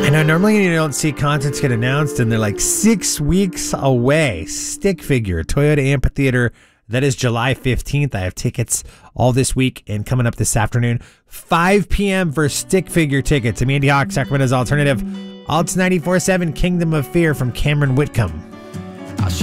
I know normally you don't see concerts get announced and they're like 6 weeks away. Stick Figure, Toyota Amphitheater. That is July 15th. I have tickets all this week and coming up this afternoon. 5 p.m. for Stick Figure tickets. I'm Andy Hawk, Sacramento's Alternative. Alts 94.7, Kingdom of Fear from Cameron Whitcomb.